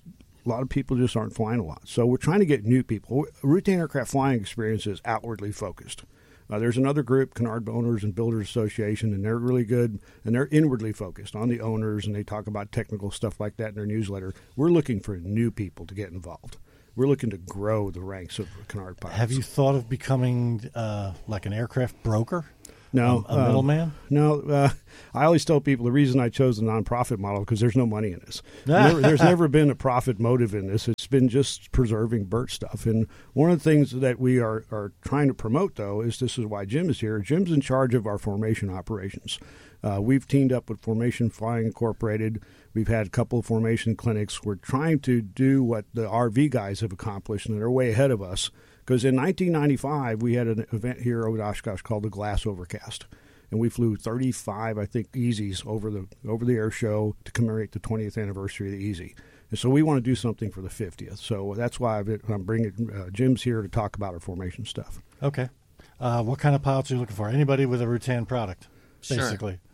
A lot of people just aren't flying a lot. So we're trying to get new people. Routine Aircraft Flying Experience is outwardly focused. There's another group, Canard Owners and Builders Association, and they're really good, and they're inwardly focused on the owners, and they talk about technical stuff like that in their newsletter. We're looking for new people to get involved. We're looking to grow the ranks of Canard pilots. Have you thought of becoming like an aircraft broker? No. A middleman? No. I always tell people the reason I chose the nonprofit model because there's no money in this. There's never been a profit motive in this. It's been just preserving bird stuff. And one of the things that we are trying to promote, though, is this is why Jim is here. Jim's in charge of our formation operations. We've teamed up with Formation Flying Incorporated. We've had a couple of formation clinics. We're trying to do what the RV guys have accomplished, and they're way ahead of us. Because in 1995, we had an event here over at Oshkosh called the Glass Overcast, and we flew 35, I think, Easies over the air show to commemorate the 20th anniversary of the Easy. And so we want to do something for the 50th. So that's why I'm bringing Jim's here to talk about our formation stuff. Okay. What kind of pilots are you looking for? Anybody with a Rutan product, basically. Sure.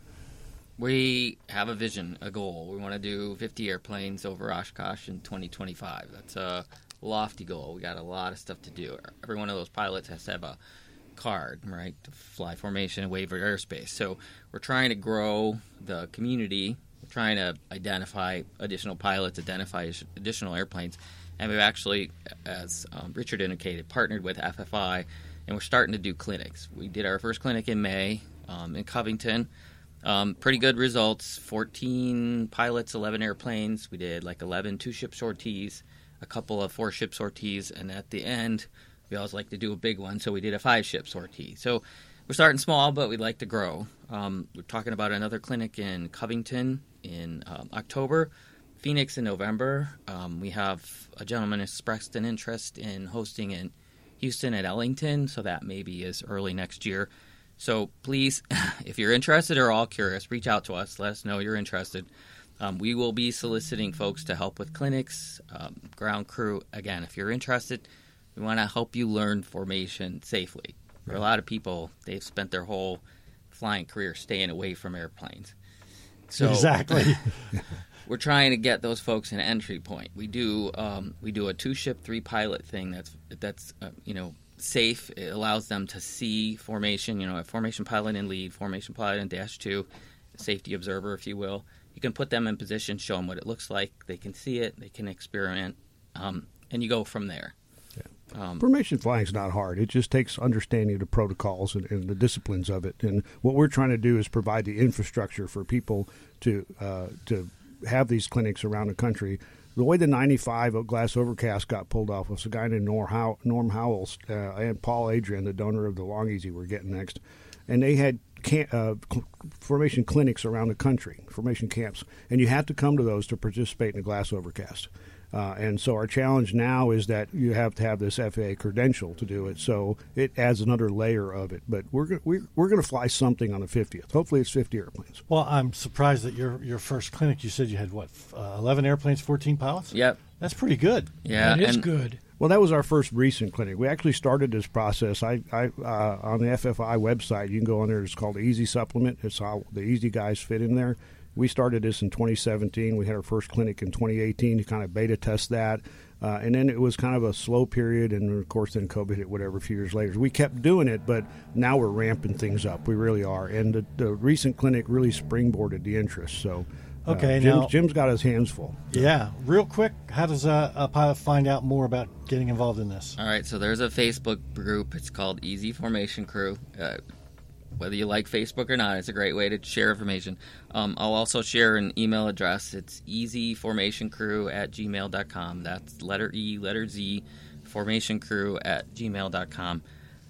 We have a vision, a goal. We want to do 50 airplanes over Oshkosh in 2025. That's a lofty goal. We got a lot of stuff to do. Every one of those pilots has to have a card, right, to fly formation and waiver airspace. So we're trying to grow the community. We're trying to identify additional pilots, identify additional airplanes. And we've actually, as Richard indicated, partnered with FFI, and we're starting to do clinics. We did our first clinic in May in Covington. Pretty good results, 14 pilots, 11 airplanes. We did like 11 two-ship sorties, a couple of four-ship sorties, and at the end, we always like to do a big one, so we did a five-ship sortie. So we're starting small, but we'd like to grow. We're talking about another clinic in Covington in October, Phoenix in November. We have a gentleman who expressed an interest in hosting in Houston at Ellington, so that maybe is early next year. So please, if you're interested or all curious, reach out to us. Let us know you're interested. We will be soliciting folks to help with clinics, ground crew. Again, if you're interested, we want to help you learn formation safely. For a lot of people, they've spent their whole flying career staying away from airplanes. So exactly. We're trying to get those folks an entry point. We do a two-ship, three-pilot thing that's safe. It allows them to see formation, a formation pilot in lead, formation pilot in dash 2, safety observer, if you will. You can put them in position, show them what it looks like. They can see it. They can experiment, and you go from there. Yeah. Formation flying is not hard. It just takes understanding the protocols and the disciplines of it. And what we're trying to do is provide the infrastructure for people to have these clinics around the country. The way the 95 Glass Overcast got pulled off was a guy named Norm Howells and Paul Adrian, the donor of the Long Easy we're getting next. And they had formation clinics around the country, formation camps. And you have to come to those to participate in the Glass Overcast. And so our challenge now is that you have to have this FAA credential to do it. So it adds another layer of it. But we're going to fly something on the 50th. Hopefully it's 50 airplanes. Well, I'm surprised that your first clinic, you said you had, 11 airplanes, 14 pilots? Yep. That's pretty good. Yeah. That is good. Well, that was our first recent clinic. We actually started this process. I on the FFI website, you can go on there. It's called the Easy Supplement. It's how the Easy guys fit in there. We started this in 2017. We had our first clinic in 2018 to kind of beta test that. And then it was kind of a slow period, and, of course, then COVID hit, a few years later. We kept doing it, but now we're ramping things up. We really are. And the recent clinic really springboarded the interest. So Jim's got his hands full. Yeah. Real quick, how does a pilot find out more about getting involved in this? All right, so there's a Facebook group. It's called Easy Formation Crew. Whether you like Facebook or not, it's a great way to share information. I'll also share an email address. It's easyformationcrew@gmail.com. That's letter E, letter Z, formationcrew@gmail.com.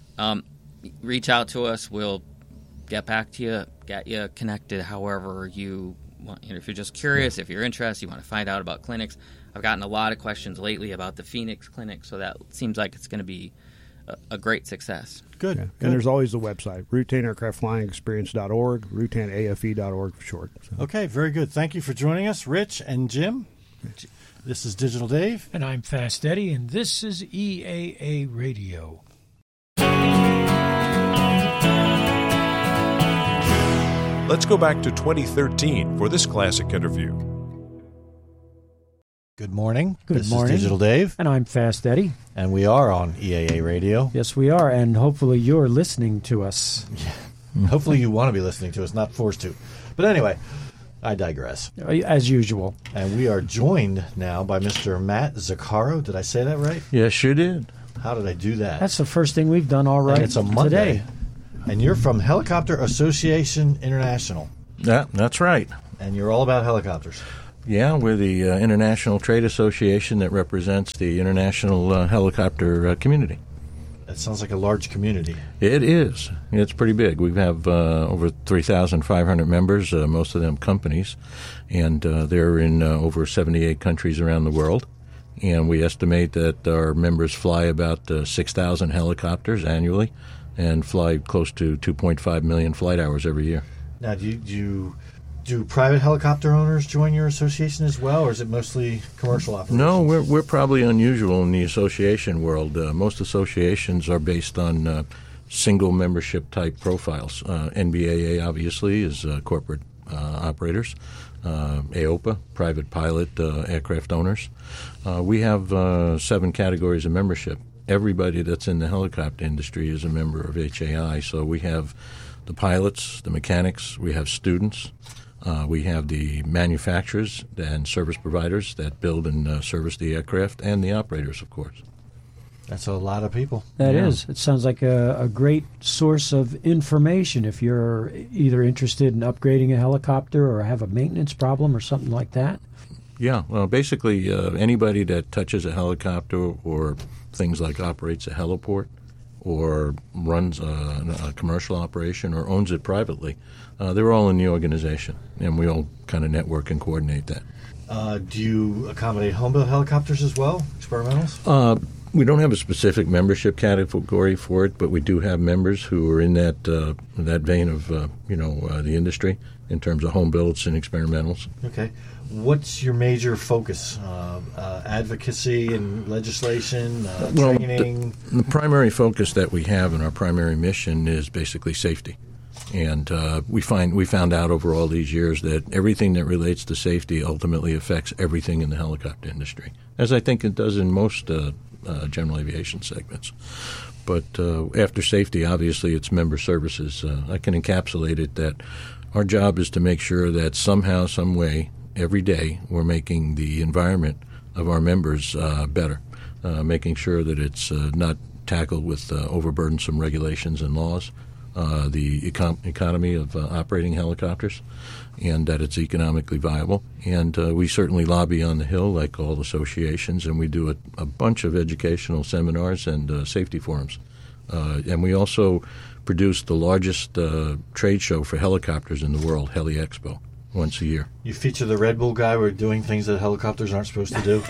Reach out to us. We'll get back to you, get you connected however you want. If you're just curious, if you're interested, you want to find out about clinics. I've gotten a lot of questions lately about the Phoenix clinic, so that seems like it's going to be a great success. Good. Yeah. And there's always the website, RutanAircraftFlyingExperience.org, RutanAFE.org for short. So. Okay, very good. Thank you for joining us, Rich and Jim. This is Digital Dave. And I'm Fast Eddie, and this is EAA Radio. Let's go back to 2013 for this classic interview. Good morning. Good morning. Is Digital Dave. And I'm Fast Eddie. And we are on EAA Radio. Yes, we are. And hopefully you're listening to us. Yeah. Hopefully you want to be listening to us, not forced to. But anyway, I digress. As usual. And we are joined now by Mr. Matt Zaccaro. Did I say that right? Yes, you did. How did I do that? That's the first thing we've done all right and it's a Monday. Today. And you're from Helicopter Association International. Yeah, that's right. And you're all about helicopters. Yeah, we're the international trade association that represents the international helicopter community. That sounds like a large community. It is. It's pretty big. We have over 3,500 members, most of them companies, and they're in over 78 countries around the world. And we estimate that our members fly about 6,000 helicopters annually and fly close to 2.5 million flight hours every year. Now, do private helicopter owners join your association as well, or is it mostly commercial operations? No, we're probably unusual in the association world. Most associations are based on single membership type profiles. NBAA obviously is corporate operators. AOPA, private pilot aircraft owners. We have 7 categories of membership. Everybody that's in the helicopter industry is a member of HAI. So we have the pilots, the mechanics, we have students. We have the manufacturers and service providers that build and service the aircraft, and the operators, of course. That's a lot of people. That is. It sounds like a great source of information if you're either interested in upgrading a helicopter or have a maintenance problem or something like that. Yeah, well, basically anybody that touches a helicopter or things like operates a heliport or runs a commercial operation or owns it privately, they're all in the organization, and we all kind of network and coordinate that. Do you accommodate home-built helicopters as well, experimentals? We don't have a specific membership category for it, but we do have members who are in that vein of the industry in terms of home builds and experimentals. Okay. What's your major focus? Advocacy and legislation, training? The primary focus that we have in our primary mission is basically safety. And we found out over all these years that everything that relates to safety ultimately affects everything in the helicopter industry, as I think it does in most general aviation segments. But after safety, obviously, it's member services. I can encapsulate it that our job is to make sure that somehow, some way, every day, we're making the environment of our members better, making sure that it's not tackled with overburdensome regulations and laws, the economy of operating helicopters, and that it's economically viable. And we certainly lobby on the Hill, like all associations, and we do a bunch of educational seminars and safety forums. And we also produce the largest trade show for helicopters in the world, Heli Expo, once a year. You feature the Red Bull guy. We're doing things that helicopters aren't supposed to do.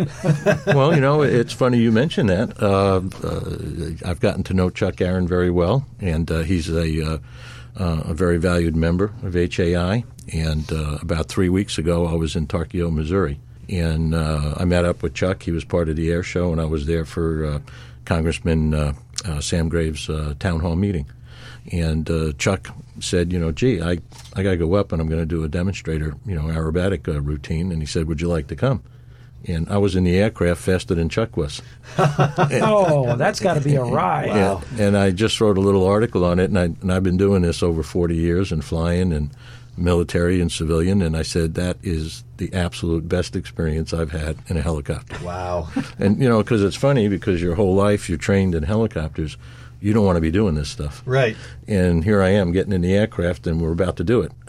Well, it's funny you mention that. I've gotten to know Chuck Aaron very well, and he's a very valued member of HAI. And about 3 weeks ago, I was in Tarkio, Missouri, and I met up with Chuck. He was part of the air show, and I was there for Congressman Sam Graves' town hall meeting. And Chuck said, gee, I got to go up and I'm going to do a demonstrator, aerobatic routine. And he said, would you like to come? And I was in the aircraft faster than Chuck was. Oh, that's got to be a ride. Wow. And I just wrote a little article on it, and I've been doing this over 40 years and flying and military and civilian, and I said that is the absolute best experience I've had in a helicopter. Wow. And, because it's funny because your whole life you're trained in helicopters. You don't want to be doing this stuff. Right. And here I am getting in the aircraft, and we're about to do it.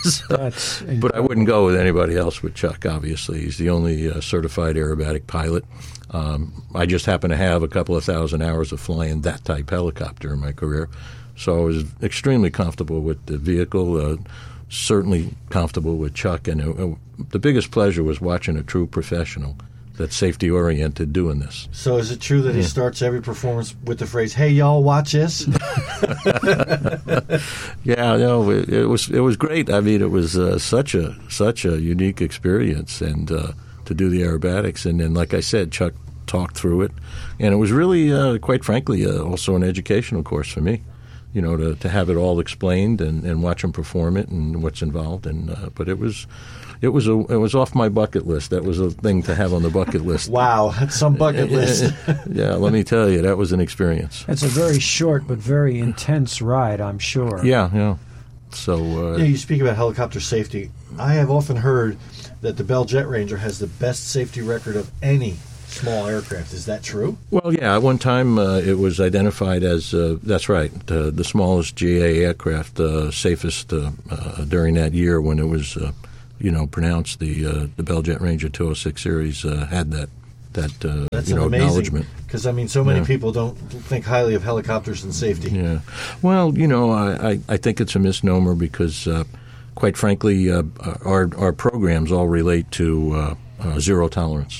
But I wouldn't go with anybody else with Chuck, obviously. He's the only certified aerobatic pilot. I just happen to have a couple of thousand hours of flying that type helicopter in my career. So I was extremely comfortable with the vehicle, certainly comfortable with Chuck. And the biggest pleasure was watching a true professional that's safety-oriented doing this. So is it true that he starts every performance with the phrase, "Hey, y'all, watch this"? Yeah, no, it was great. I mean, it was such a unique experience, and to do the aerobatics. And then, like I said, Chuck talked through it. And it was really, quite frankly, also an educational course for me. to have it all explained and watch them perform it and what's involved. And but it was off my bucket list. That was a thing to have on the bucket list. Wow, that's some bucket list. Yeah, let me tell you, that was an experience. It's a very short but very intense ride, I'm sure. Yeah. So you speak about helicopter safety. I have often heard that the Bell Jet Ranger has the best safety record of any small aircraft. Is that true? Well, yeah. At one time, it was identified as that's right, the smallest GA aircraft, safest during that year when it was, pronounced the Bell Jet Ranger 206 series had that That's acknowledgement. Because so many people don't think highly of helicopters and safety. Yeah. Well, I think it's a misnomer because, quite frankly, our programs all relate to zero tolerance.